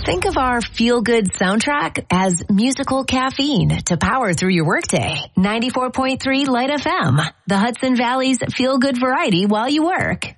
Think of our feel-good soundtrack as musical caffeine to power through your workday. 94.3 Light FM, the Hudson Valley's feel-good variety while you work.